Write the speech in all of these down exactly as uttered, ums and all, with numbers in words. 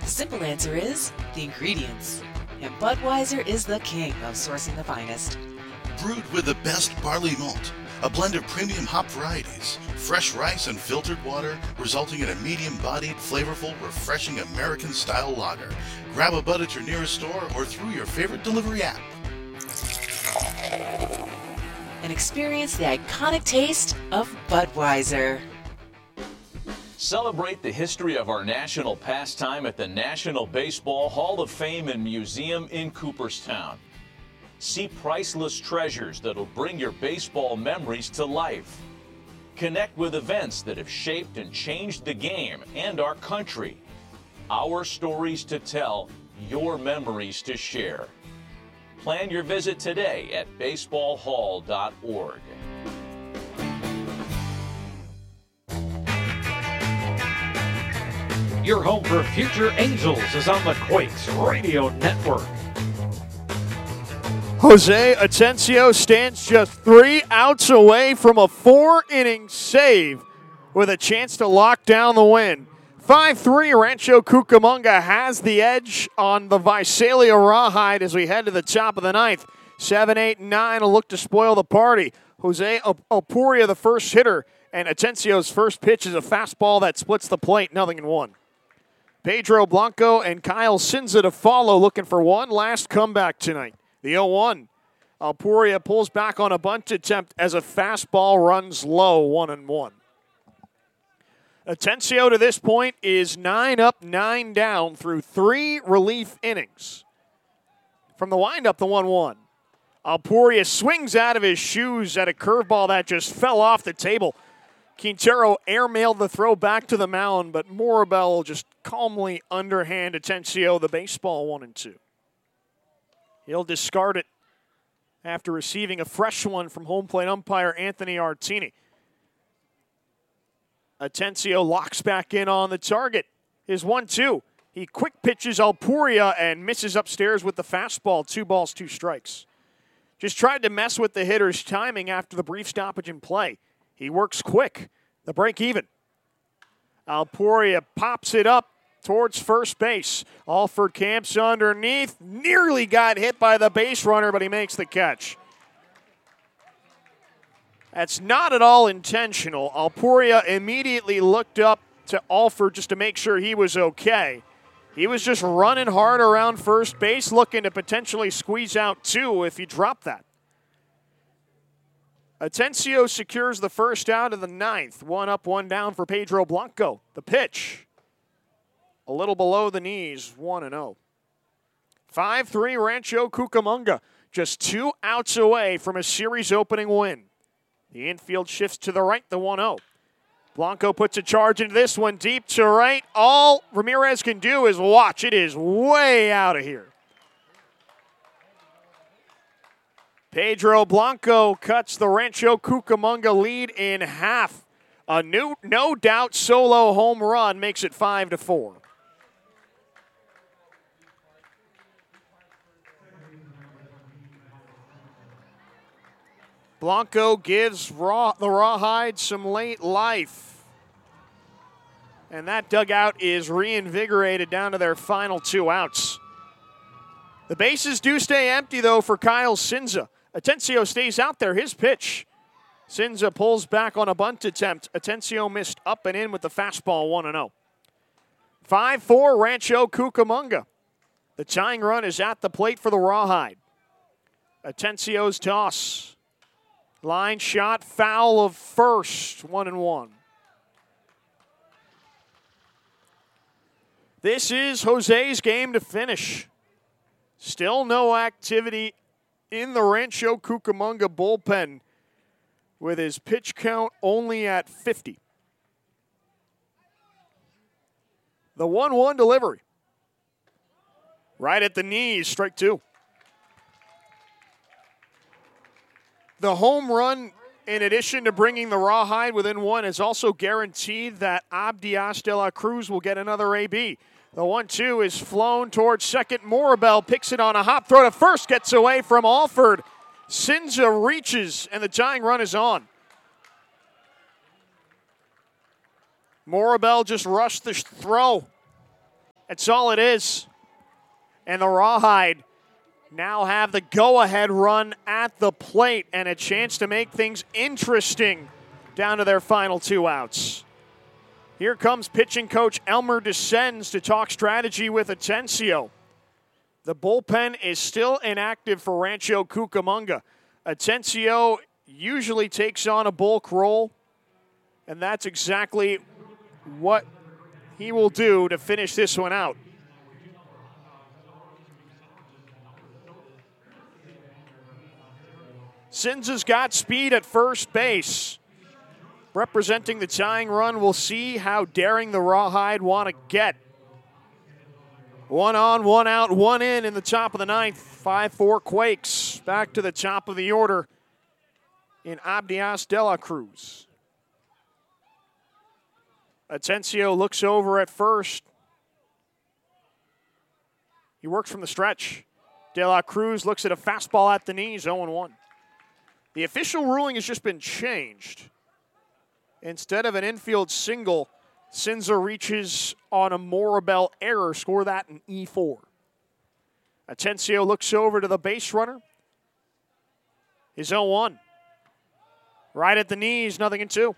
The simple answer is the ingredients. And Budweiser is the king of sourcing the finest. Brewed with the best barley malt, a blend of premium hop varieties, fresh rice, and filtered water, resulting in a medium-bodied, flavorful, refreshing American-style lager. Grab a Bud at your nearest store or through your favorite delivery app. And experience the iconic taste of Budweiser. Celebrate the history of our national pastime at the National Baseball Hall of Fame and Museum in Cooperstown. See priceless treasures that'll bring your baseball memories to life. Connect with events that have shaped and changed the game and our country. Our stories to tell, your memories to share. Plan your visit today at baseball hall dot org. Your home for future Angels is on the Quakes Radio Network. Jose Atencio stands just three outs away from a four-inning save with a chance to lock down the win. five three, Rancho Cucamonga has the edge on the Visalia Rawhide as we head to the top of the ninth. seven, eight, and nine will look to spoil the party. Jose Alpuria, the first hitter, and Atencio's first pitch is a fastball that splits the plate, nothing in one. Pedro Blanco and Kyle Sinza to follow, looking for one last comeback tonight. The oh one. Alpuria pulls back on a bunt attempt as a fastball runs low, one and one. Atencio to this point is nine up, nine down through three relief innings. From the windup, the one one. Alpuria swings out of his shoes at a curveball that just fell off the table. Quintero airmailed the throw back to the mound, but Morabel just calmly underhand Atencio the baseball, one and two. He'll discard it after receiving a fresh one from home plate umpire Anthony Artini. Atencio locks back in on the target. His one two. He quick pitches Alpuria and misses upstairs with the fastball. Two balls, two strikes. Just tried to mess with the hitter's timing after the brief stoppage in play. He works quick. The break even. Alpuria pops it up towards first base. Alford camps underneath. Nearly got hit by the base runner, but he makes the catch. That's not at all intentional. Alpuria immediately looked up to Alford just to make sure he was okay. He was just running hard around first base, looking to potentially squeeze out two if he dropped that. Atencio secures the first out of the ninth. One up, one down for Pedro Blanco. The pitch, a little below the knees, one and oh. five three Rancho Cucamonga, just two outs away from a series opening win. The infield shifts to the right, the one oh. Blanco puts a charge into this one, deep to right. All Ramirez can do is watch. It is way out of here. Pedro Blanco cuts the Rancho Cucamonga lead in half. A new, no doubt solo home run makes it five to four. Blanco gives raw, the Rawhide some late life. And that dugout is reinvigorated down to their final two outs. The bases do stay empty, though, for Kyle Sinza. Atencio stays out there. His pitch. Sinza pulls back on a bunt attempt. Atencio missed up and in with the fastball, one and oh. five four Rancho Cucamonga. The tying run is at the plate for the Rawhide. Atencio's toss. Line shot, foul of first, one and one. This is Jose's game to finish. Still no activity in the Rancho Cucamonga bullpen with his pitch count only at fifty. The one one delivery. Right at the knees, strike two. The home run, in addition to bringing the Rawhide within one, is also guaranteed that Abdias de la Cruz will get another A B. The one two is flown towards second. Morabel picks it on a hop throw to first, gets away from Alford. Sinza reaches, and the tying run is on. Morabel just rushed the throw That's all it is. And the Rawhide now have the go-ahead run at the plate and a chance to make things interesting down to their final two outs. Here comes pitching coach Elmer Descends to talk strategy with Atencio. The bullpen is still inactive for Rancho Cucamonga. Atencio usually takes on a bulk role, and that's exactly what he will do to finish this one out. Cinza's got speed at first base. Representing the tying run, we'll see how daring the Rawhide want to get. One on, one out, one in in the top of the ninth. five four Quakes. Back to the top of the order in Abdias de la Cruz. Atencio looks over at first. He works from the stretch. De la Cruz looks at a fastball at the knees, oh one. The official ruling has just been changed. Instead of an infield single, Cinza reaches on a Morabel error. Score that in E four. Atencio looks over to the base runner. His oh one. Right at the knees, nothing in two.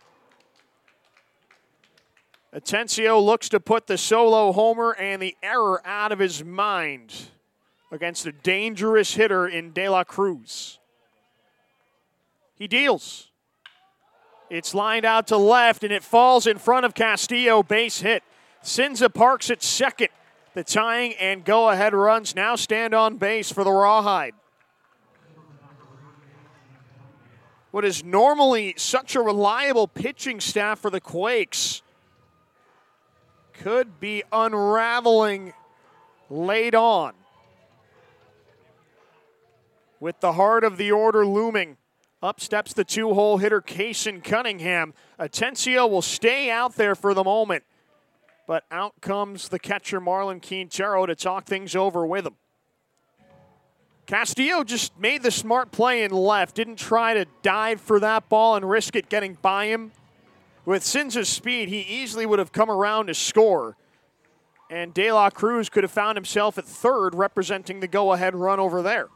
Atencio looks to put the solo homer and the error out of his mind against a dangerous hitter in De La Cruz. He deals. It's lined out to left, and it falls in front of Castillo, base hit. Cinza parks at second. The tying and go-ahead runs now stand on base for the Rawhide. What is normally such a reliable pitching staff for the Quakes could be unraveling late on. With the heart of the order looming, up steps the two-hole hitter, Kaysen Cunningham. Atencio will stay out there for the moment, but out comes the catcher, Marlon Quintero, to talk things over with him. Castillo just made the smart play and left, didn't try to dive for that ball and risk it getting by him. With Cinza's speed, he easily would have come around to score, and De La Cruz could have found himself at third, representing the go-ahead run over there.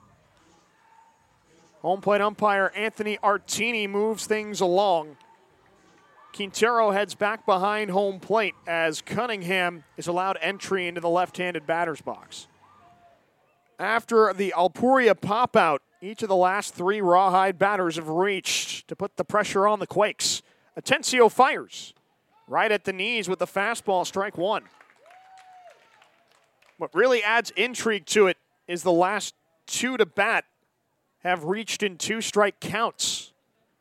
Home plate umpire Anthony Artini moves things along. Quintero heads back behind home plate as Cunningham is allowed entry into the left-handed batter's box. After the Alpuria pop-out, each of the last three Rawhide batters have reached to put the pressure on the Quakes. Atencio fires right at the knees with the fastball, strike one. What really adds intrigue to it is the last two to bat have reached in two strike counts.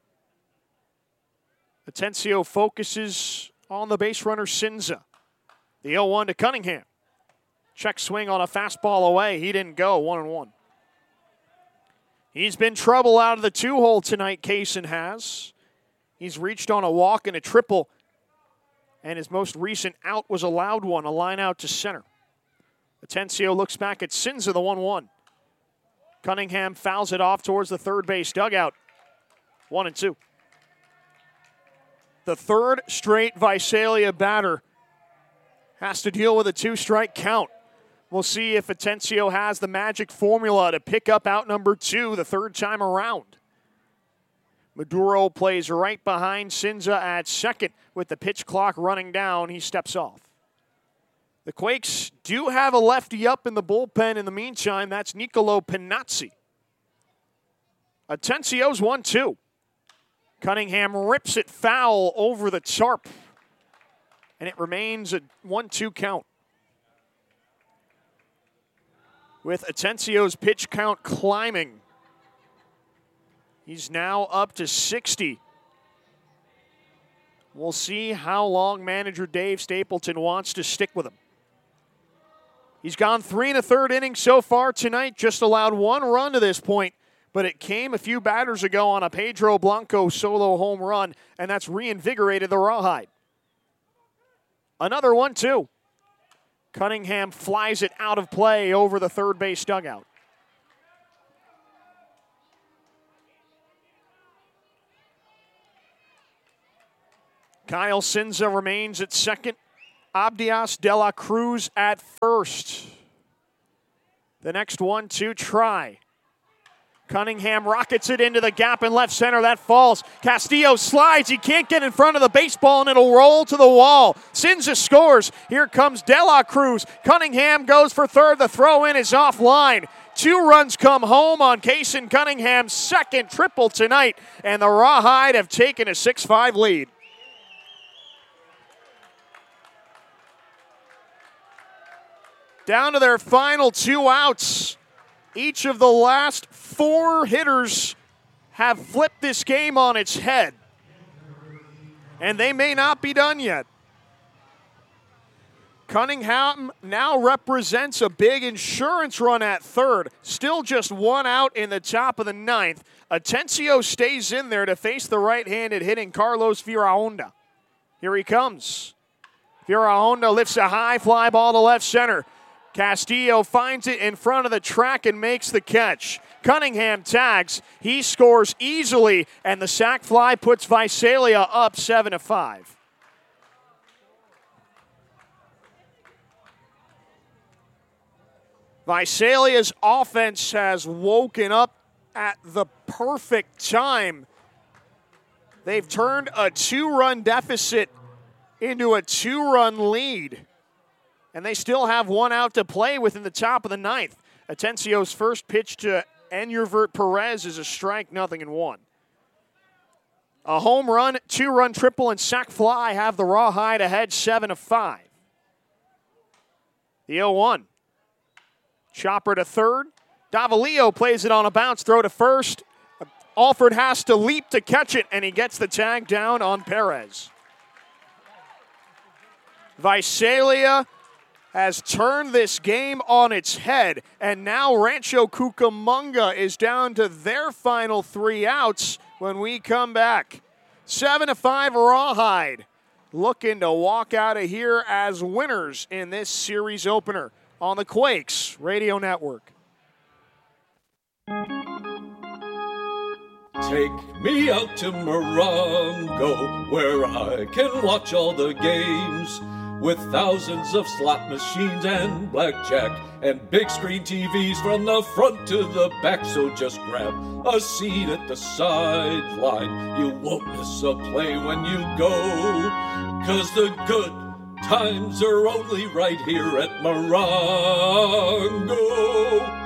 Atencio focuses on the base runner, Cinza. The oh one to Cunningham. Check swing on a fastball away. He didn't go, one and one. He's been trouble out of the two-hole tonight, Kaysen has. He's reached on a walk and a triple, and his most recent out was a loud one, a line out to center. Atencio looks back at Cinza, the one one. Cunningham fouls it off towards the third base dugout. One and two. The third straight Visalia batter has to deal with a two-strike count. We'll see if Atencio has the magic formula to pick up out number two the third time around. Maduro plays right behind Cinza at second with the pitch clock running down. He steps off. The Quakes do have a lefty up in the bullpen in the meantime. That's Nicolo Pinazzi. Atencio's one two. Cunningham rips it foul over the tarp, and it remains a one two count. With Atencio's pitch count climbing, he's now up to sixty. We'll see how long manager Dave Stapleton wants to stick with him. He's gone three and a third innings so far tonight, just allowed one run to this point, but it came a few batters ago on a Pedro Blanco solo home run, and that's reinvigorated the Rawhide. Another one two. Cunningham flies it out of play over the third base dugout. Kyle Cinza remains at second. Abdias de la Cruz at first. The next one to try. Cunningham rockets it into the gap in left center. That falls. Castillo slides. He can't get in front of the baseball, and it'll roll to the wall. Sinza scores. Here comes De La Cruz. Cunningham goes for third. The throw in is offline. Two runs come home on Kason Cunningham's second triple tonight, and the Rawhide have taken a six five lead. Down to their final two outs. Each of the last four hitters have flipped this game on its head. And they may not be done yet. Cunningham now represents a big insurance run at third. Still just one out in the top of the ninth. Atencio stays in there to face the right-handed hitting Carlos Fierahonda. Here he comes. Fierahonda lifts a high fly ball to left center. Castillo finds it in front of the track and makes the catch. Cunningham tags. He scores easily, and the sac fly puts Visalia up seven to five. Visalia's offense has woken up at the perfect time. They've turned a two-run deficit into a two-run lead. And they still have one out to play within the top of the ninth. Atencio's first pitch to Enurvert Perez is a strike, nothing and one. A home run, two-run triple, and sac fly have the Rawhide ahead seven to five. The oh one. Chopper to third. Davalillo plays it on a bounce, throw to first. Alford has to leap to catch it, and he gets the tag down on Perez. Visalia has turned this game on its head, and now Rancho Cucamonga is down to their final three outs when we come back. seven to five Rawhide looking to walk out of here as winners in this series opener on the Quakes Radio Network. Take me out to Morongo, where I can watch all the games, with thousands of slot machines and blackjack and big screen T Vs from the front to the back. So just grab a seat at the sideline. You won't miss a play when you go, 'cause the good times are only right here at Morongo.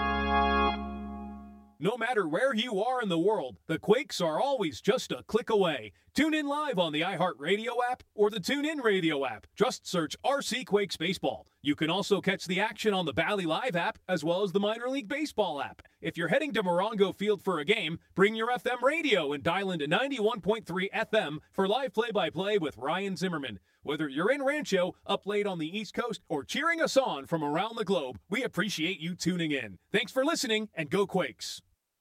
No matter where you are in the world, the Quakes are always just a click away. Tune in live on the iHeartRadio app or the TuneIn Radio app. Just search R C Quakes Baseball. You can also catch the action on the Bally Live app as well as the Minor League Baseball app. If you're heading to Morongo Field for a game, bring your F M radio and dial into ninety-one point three F M for live play-by-play with Ryan Zimmerman. Whether you're in Rancho, up late on the East Coast, or cheering us on from around the globe, we appreciate you tuning in. Thanks for listening, and go Quakes.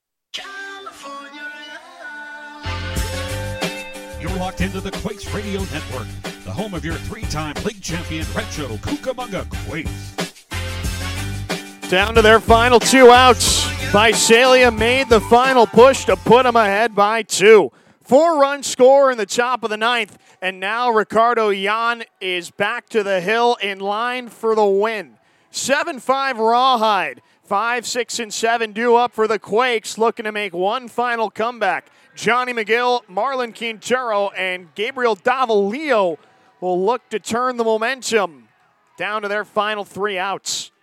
You're locked into the Quakes Radio Network, the home of your three-time league champion Rancho Cucamonga Quakes. Down to their final two outs. Visalia made the final push to put them ahead by two. Four-run score in the top of the ninth, and now Ricardo Yan is back to the hill in line for the win. seven five Rawhide. Five, six, and seven due up for the Quakes, looking to make one final comeback. Johnny McGill, Marlon Quintero, and Gabriel Davalillo will look to turn the momentum down to their final three outs.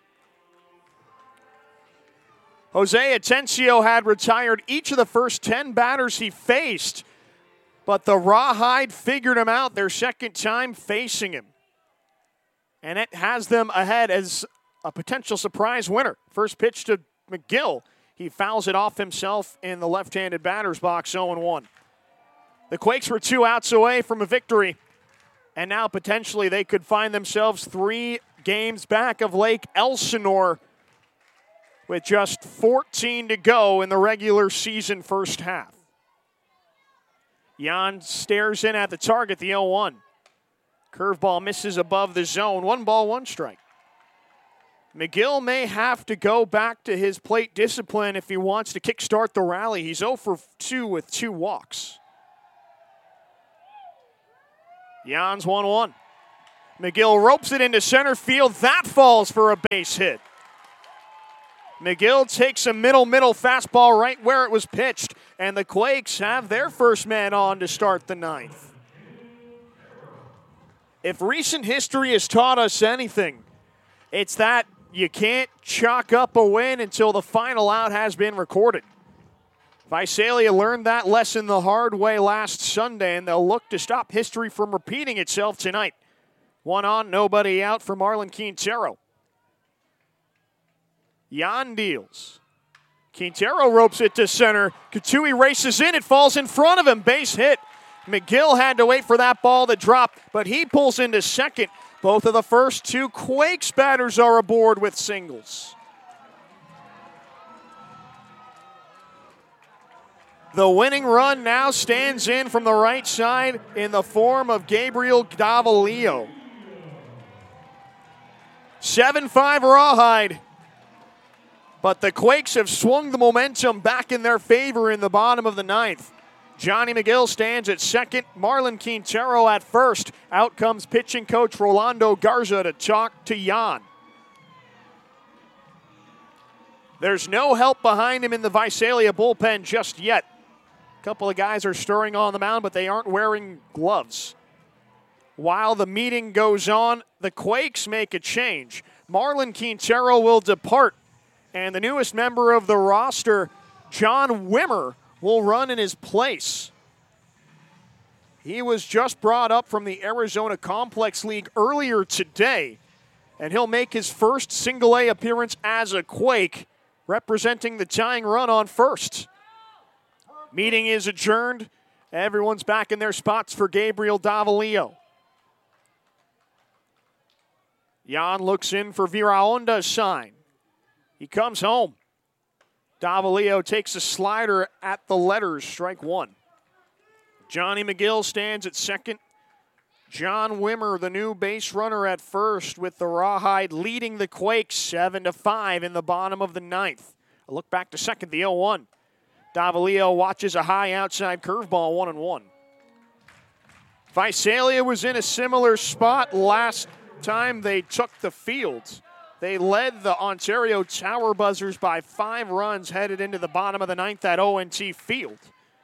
Jose Atencio had retired each of the first ten batters he faced, but the Rawhide figured him out their second time facing him. And it has them ahead as a potential surprise winner. First pitch to McGill. He fouls it off himself in the left-handed batter's box, oh and one. The Quakes were two outs away from a victory, and now potentially they could find themselves three games back of Lake Elsinore with just fourteen to go in the regular season first half. Jan stares in at the target, the oh one. Curveball misses above the zone. One ball, one strike. McGill may have to go back to his plate discipline if he wants to kickstart the rally. He's oh for two with two walks. Jan's one one. McGill ropes it into center field. That falls for a base hit. McGill takes a middle-middle fastball right where it was pitched, and the Quakes have their first man on to start the ninth. If recent history has taught us anything, it's that you can't chalk up a win until the final out has been recorded. Visalia learned that lesson the hard way last Sunday, and they'll look to stop history from repeating itself tonight. One on, nobody out for Marlon Quintero. Jan deals. Quintero ropes it to center. Katui races in. It falls in front of him. Base hit. McGill had to wait for that ball to drop, but he pulls into second. Both of the first two Quakes batters are aboard with singles. The winning run now stands in from the right side in the form of Gabriel Davalillo. seven five Rawhide. But the Quakes have swung the momentum back in their favor in the bottom of the ninth. Johnny McGill stands at second, Marlon Quintero at first. Out comes pitching coach Rolando Garza to talk to Jan. There's no help behind him in the Visalia bullpen just yet. A couple of guys are stirring on the mound, but they aren't wearing gloves. While the meeting goes on, the Quakes make a change. Marlon Quintero will depart, and the newest member of the roster, John Wimmer, will run in his place. He was just brought up from the Arizona Complex League earlier today, and he'll make his first single-A appearance as a Quake, representing the tying run on first. Meeting is adjourned. Everyone's back in their spots for Gabriel Davalillo. Jan looks in for Viraonda's sign. He comes home. Davalillo takes a slider at the letters, strike one. Johnny McGill stands at second. John Wimmer, the new base runner, at first, with the Rawhide leading the Quakes seven to five in the bottom of the ninth. A look back to second, the oh one. Davalillo watches a high outside curveball, one and one. Visalia was in a similar spot last time they took the field. They led the Ontario Tower Buzzers by five runs headed into the bottom of the ninth at O and T Field.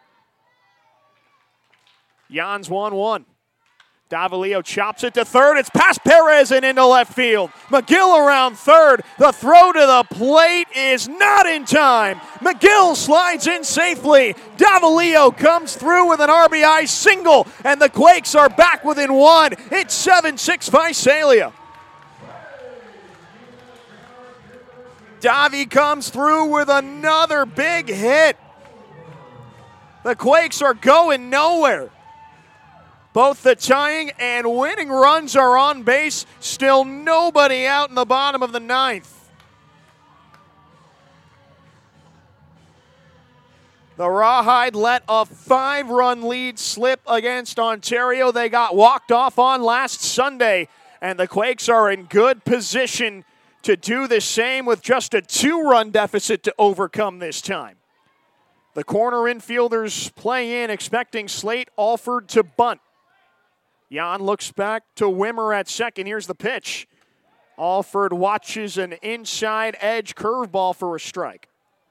Jan's one one. Davalillo chops it to third. It's past Perez and into left field. McGill around third. The throw to the plate is not in time. McGill slides in safely. Davalillo comes through with an R B I single, and the Quakes are back within one. It's seven six Visalia. Davi comes through with another big hit. The Quakes are going nowhere. Both the tying and winning runs are on base. Still nobody out in the bottom of the ninth. The Rawhide let a five-run lead slip against Ontario. They got walked off on last Sunday, and the Quakes are in good position to do the same with just a two-run deficit to overcome this time. The corner infielders play in, expecting Slate Alford to bunt. Jan looks back to Wimmer at second. Here's the pitch. Alford watches an inside edge curveball for a strike.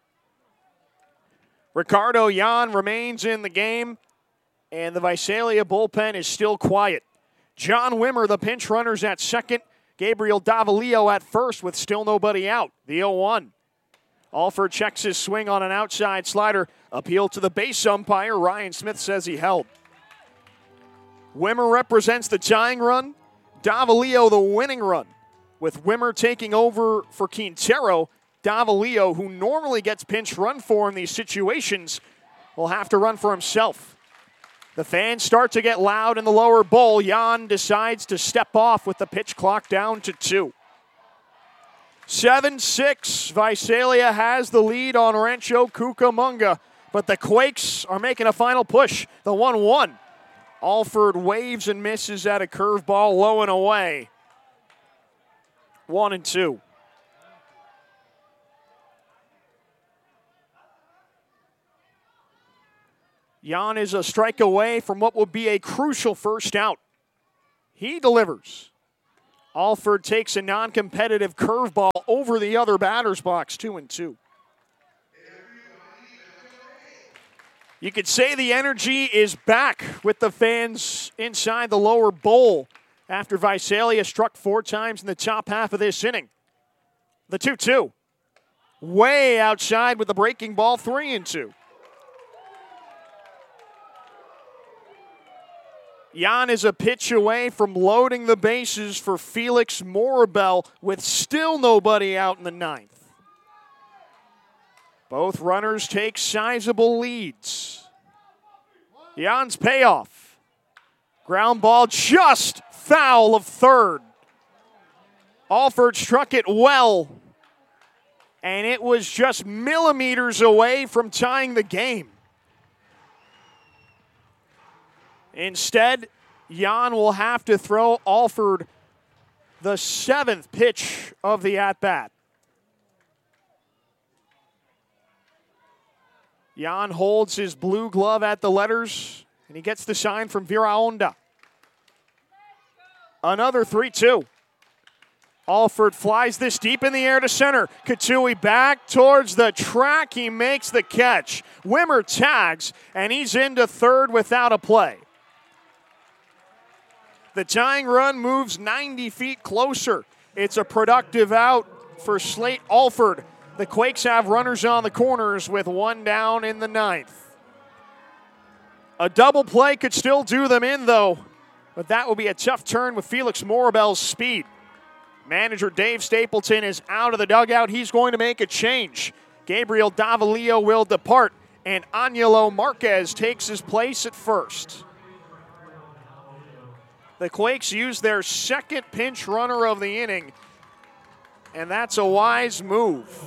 Ricardo Jan remains in the game, and the Visalia bullpen is still quiet. John Wimmer, the pinch runners at second. Gabriel Davalillo at first with still nobody out. The oh one. Alford checks his swing on an outside slider. Appeal to the base umpire. Ryan Smith says he held. Wimmer represents the tying run. Davalillo the winning run. With Wimmer taking over for Quintero, Davalillo, who normally gets pinch run for in these situations, will have to run for himself. The fans start to get loud in the lower bowl. Jan decides to step off with the pitch clock down to two. seven six, Visalia has the lead on Rancho Cucamonga, but the Quakes are making a final push. The one one. Alford waves and misses at a curveball low and away. One and two. Jan is a strike away from what will be a crucial first out. He delivers. Alford takes a non-competitive curveball over the other batter's box, two and two. You could say the energy is back with the fans inside the lower bowl after Visalia struck four times in the top half of this inning. The two two. Way outside with the breaking ball, three and two. Jan is a pitch away from loading the bases for Felix Morabel with still nobody out in the ninth. Both runners take sizable leads. Jan's payoff. Ground ball just foul of third. Alford struck it well, and it was just millimeters away from tying the game. Instead, Jan will have to throw Alford the seventh pitch of the at-bat. Jan holds his blue glove at the letters, and he gets the sign from Viraonda. Another three two. Alford flies this deep in the air to center. Katui back towards the track. He makes the catch. Wimmer tags, and he's into third without a play. The tying run moves ninety feet closer. It's a productive out for Slate Alford. The Quakes have runners on the corners with one down in the ninth. A double play could still do them in, though, but that will be a tough turn with Felix Morabel's speed. Manager Dave Stapleton is out of the dugout. He's going to make a change. Gabriel Davalillo will depart, and Angelo Marquez takes his place at first. The Quakes use their second pinch runner of the inning, and that's a wise move.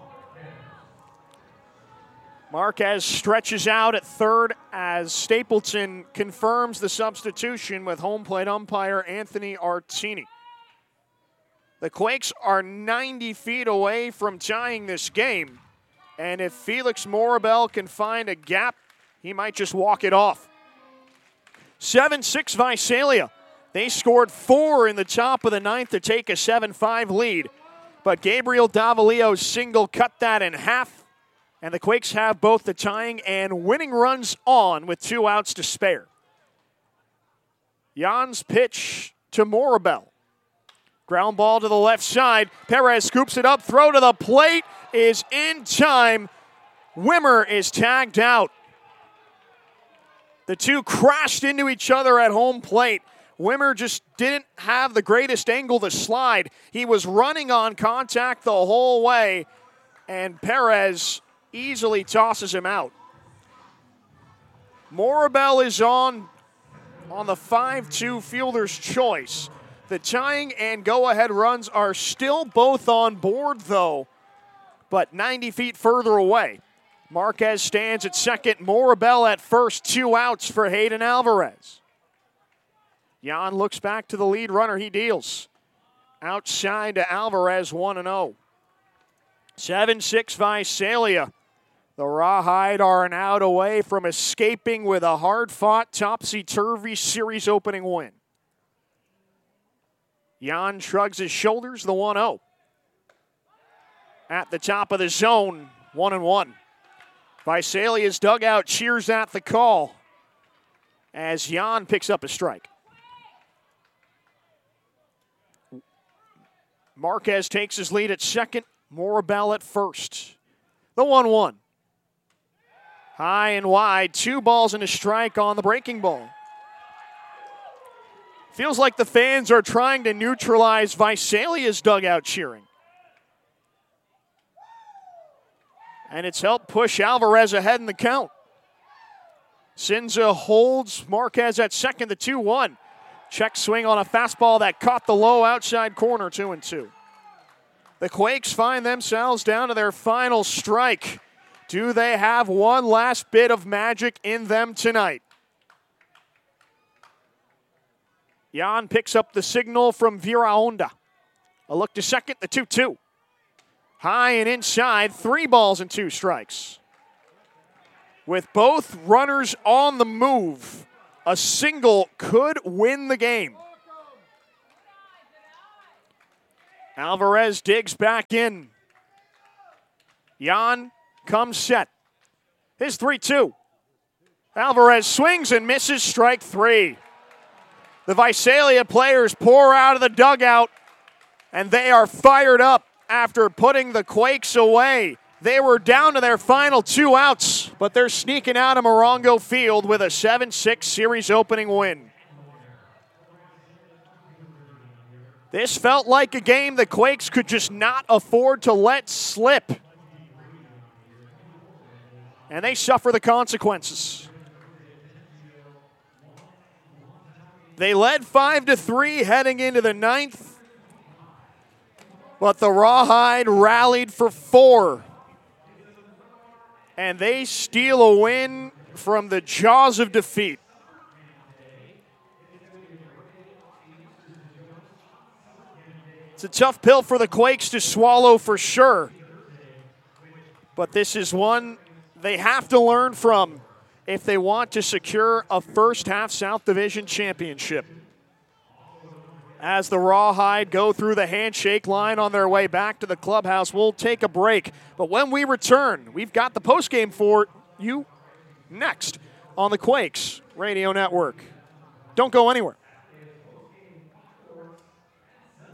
Marquez stretches out at third as Stapleton confirms the substitution with home plate umpire Anthony Artini. The Quakes are ninety feet away from tying this game, and if Felix Morabel can find a gap, he might just walk it off. seven six Visalia. They scored four in the top of the ninth to take a seven five lead, but Gabriel Davalillo's single cut that in half, and the Quakes have both the tying and winning runs on with two outs to spare. Jan's pitch to Morabel. Ground ball to the left side. Perez scoops it up. Throw to the plate is in time. Wimmer is tagged out. The two crashed into each other at home plate. Wimmer just didn't have the greatest angle to slide. He was running on contact the whole way, and Perez easily tosses him out. Morabel is on, on the five two fielder's choice. The tying and go-ahead runs are still both on board, though, but ninety feet further away. Marquez stands at second. Morabel at first. Two outs for Hayden Alvarez. Jan looks back to the lead runner. He deals. Outside to Alvarez, one and oh. seven six Visalia. The Rawhide are an out away from escaping with a hard-fought, topsy-turvy series opening win. Jan shrugs his shoulders, the one oh. At the top of the zone, one and one. Visalia's dugout cheers at the call as Jan picks up a strike. Marquez takes his lead at second, Morabel at first. The one one. High and wide, two balls and a strike on the breaking ball. Feels like the fans are trying to neutralize Visalia's dugout cheering. And it's helped push Alvarez ahead in the count. Sinza holds Marquez at second, the two one. Check swing on a fastball that caught the low outside corner, two and two. The Quakes find themselves down to their final strike. Do they have one last bit of magic in them tonight? Jan picks up the signal from Viraonda. A look to second, the two two. High and inside, three balls and two strikes. With both runners on the move, a single could win the game. Alvarez digs back in. Jan comes set. His three two. Alvarez swings and misses strike three. The Visalia players pour out of the dugout, and they are fired up after putting the Quakes away. They were down to their final two outs, but they're sneaking out of Morongo Field with a seven six series opening win. This felt like a game the Quakes could just not afford to let slip. And they suffer the consequences. They led five to three heading into the ninth, but the Rawhide rallied for four. And they steal a win from the jaws of defeat. It's a tough pill for the Quakes to swallow for sure. But this is one they have to learn from if they want to secure a first half South Division championship. As the Rawhide go through the handshake line on their way back to the clubhouse, we'll take a break. But when we return, we've got the postgame for you next on the Quakes Radio Network. Don't go anywhere.